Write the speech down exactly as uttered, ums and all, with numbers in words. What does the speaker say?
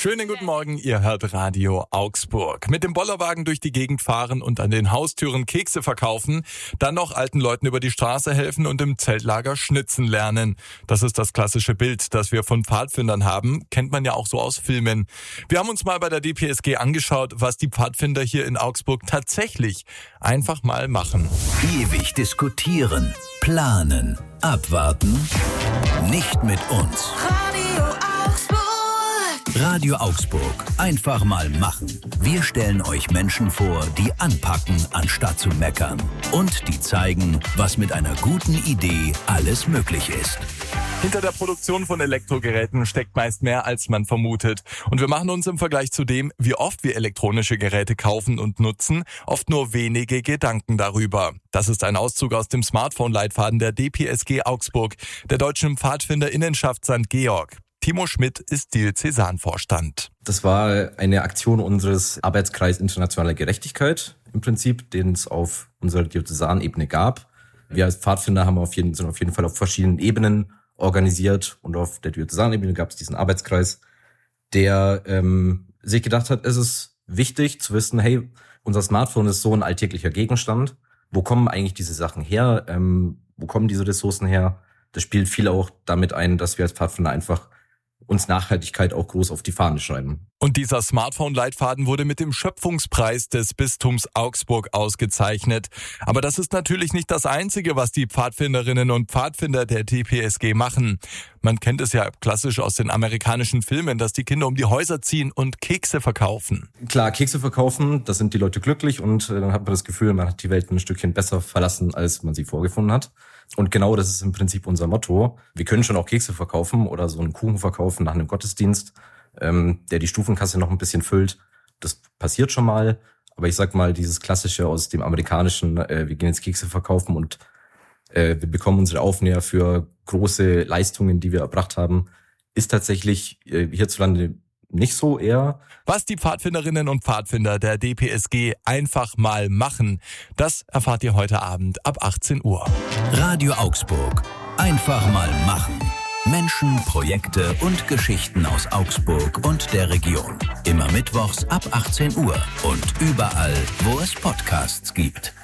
Schönen guten Morgen, ihr hört Radio Augsburg. Mit dem Bollerwagen durch die Gegend fahren und an den Haustüren Kekse verkaufen, dann noch alten Leuten über die Straße helfen und im Zeltlager schnitzen lernen. Das ist das klassische Bild, das wir von Pfadfindern haben, kennt man ja auch so aus Filmen. Wir haben uns mal bei der D P S G angeschaut, was die Pfadfinder hier in Augsburg tatsächlich einfach mal machen. Ewig diskutieren, planen, abwarten, nicht mit uns. Radio Augsburg. Radio Augsburg. Einfach mal machen. Wir stellen euch Menschen vor, die anpacken, anstatt zu meckern. Und die zeigen, was mit einer guten Idee alles möglich ist. Hinter der Produktion von Elektrogeräten steckt meist mehr, als man vermutet. Und wir machen uns im Vergleich zu dem, wie oft wir elektronische Geräte kaufen und nutzen, oft nur wenige Gedanken darüber. Das ist ein Auszug aus dem Smartphone-Leitfaden der D P S G Augsburg, der Deutschen Pfadfinderinnenschaft Sankt Georg. Timo Schmidt ist Diözesanvorstand. Das war eine Aktion unseres Arbeitskreis Internationale Gerechtigkeit im Prinzip, den es auf unserer Diözesanebene gab. Wir als Pfadfinder haben auf jeden, sind auf jeden Fall auf verschiedenen Ebenen organisiert und auf der Diözesanebene gab es diesen Arbeitskreis, der ähm, sich gedacht hat, es ist wichtig zu wissen, hey, unser Smartphone ist so ein alltäglicher Gegenstand. Wo kommen eigentlich diese Sachen her? Ähm, wo kommen diese Ressourcen her? Das spielt viel auch damit ein, dass wir als Pfadfinder einfach uns Nachhaltigkeit auch groß auf die Fahne schreiben. Und dieser Smartphone-Leitfaden wurde mit dem Schöpfungspreis des Bistums Augsburg ausgezeichnet. Aber das ist natürlich nicht das Einzige, was die Pfadfinderinnen und Pfadfinder der D P S G machen. Man kennt es ja klassisch aus den amerikanischen Filmen, dass die Kinder um die Häuser ziehen und Kekse verkaufen. Klar, Kekse verkaufen, da sind die Leute glücklich und äh, dann hat man das Gefühl, man hat die Welt ein Stückchen besser verlassen, als man sie vorgefunden hat. Und genau das ist im Prinzip unser Motto. Wir können schon auch Kekse verkaufen oder so einen Kuchen verkaufen nach einem Gottesdienst, ähm, der die Stufenkasse noch ein bisschen füllt. Das passiert schon mal. Aber ich sag mal, dieses Klassische aus dem Amerikanischen, äh, wir gehen jetzt Kekse verkaufen und äh, wir bekommen unsere Aufnäher für große Leistungen, die wir erbracht haben, ist tatsächlich äh, hierzulande nicht so eher. Was die Pfadfinderinnen und Pfadfinder der D P S G einfach mal machen, das erfahrt ihr heute Abend ab achtzehn Uhr. Radio Augsburg. Einfach mal machen. Menschen, Projekte und Geschichten aus Augsburg und der Region. Immer mittwochs ab achtzehn Uhr und überall, wo es Podcasts gibt.